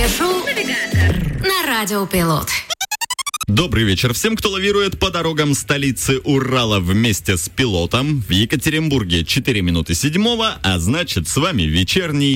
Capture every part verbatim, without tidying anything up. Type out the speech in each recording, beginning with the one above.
Утреннее шоу на Радио Пилот. Добрый вечер всем, кто лавирует по дорогам столицы Урала вместе с пилотом. В Екатеринбурге четыре минуты седьмого, а значит, с вами вечерний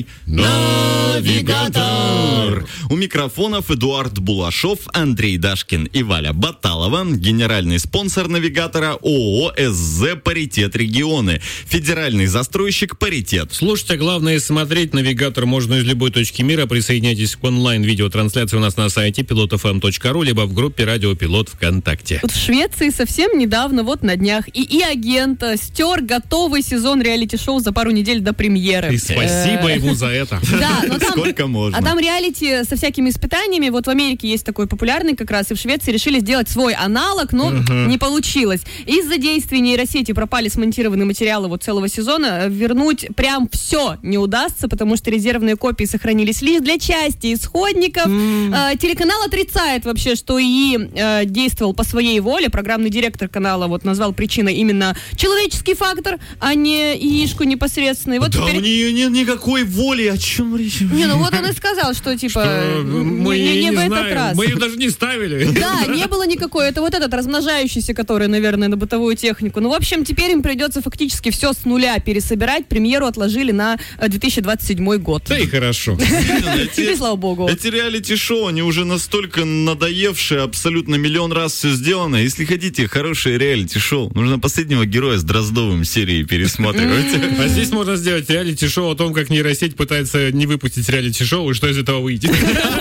навигатор. У микрофонов Эдуард Булашов, Андрей Дашкин и Валя Баталова. Генеральный спонсор навигатора ООО СЗ «Паритет Регионы». Федеральный застройщик «Паритет». Слушайте, а главное смотреть навигатор можно из любой точки мира. Присоединяйтесь к онлайн-видеотрансляции у нас на сайте пилот эф эм точка ру, либо в группе Радио Пилот ВКонтакте. Вот в Швеции совсем недавно, вот на днях, ИИ-агент стер готовый сезон реалити-шоу за пару недель до премьеры. И спасибо ему за это. Да, но там, сколько можно. А там реалити со всякими испытаниями. Вот в Америке есть такой популярный как раз, и в Швеции решили сделать свой аналог, но uh-huh. не получилось. Из-за действий нейросети пропали смонтированные материалы вот целого сезона. Вернуть прям все не удастся, потому что резервные копии сохранились лишь для части исходников. Mm. Э, телеканал отрицает вообще, что ИИ э, действовал по своей воле. Программный директор канала вот назвал причиной именно человеческий фактор, а не ИИшку непосредственно. И вот да теперь... у нее нет никакой воли, о чем речь? Не, ну вот он и сказал, что типа что мы не, не, не не в знаем. этот раз. Мы ее даже не ставили. Да, не было никакой. Это вот этот размножающийся, который, наверное, на бытовую технику. Ну, в общем, теперь им придется фактически все с нуля пересобирать. Премьеру отложили на две тысячи двадцать седьмой год. Да и хорошо. И слава богу. Эти реалити-шоу, они уже настолько надоевшие, абсолютно миллион раз все сделано. Если хотите хорошее реалити-шоу, нужно последнего героя с Дроздовым серии пересматривать. А здесь можно сделать реалити-шоу о том, как нейросеть пытается не выпустить реалити-шоу и что из этого выйдет.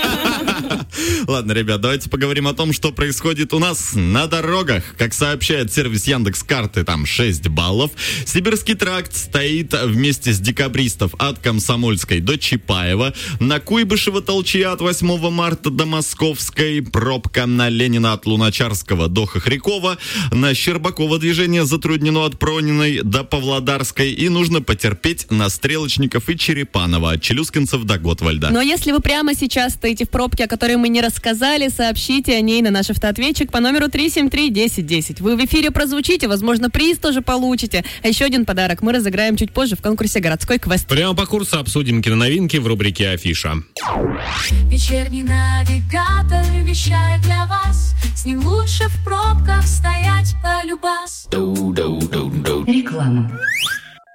Ладно, ребят, давайте поговорим о том, что происходит у нас на дорогах. Как сообщает сервис Яндекс.Карты, там шесть баллов. Сибирский тракт стоит вместе с декабристов от Комсомольской до Чапаева. На Куйбышево-Толчья от восьмого марта до Московской. Пробка на Ленина от Луначарского до Хохрякова. На Щербакова движение затруднено от Прониной до Павлодарской. И нужно потерпеть на Стрелочников и Черепанова от Челюскинцев до Готвальда. Но если вы прямо сейчас стоите в пробке, о которой мы не рассказали, сообщите о ней на наш автоответчик по номеру три семь три десять десять. Вы в эфире прозвучите, возможно, приз тоже получите. А еще один подарок мы разыграем чуть позже в конкурсе «Городской квест». Прямо по курсу обсудим киноновинки в рубрике «Афиша». Вечерний навигатор вещает для вас. С ним лучше в пробках стоять полюбас. Реклама.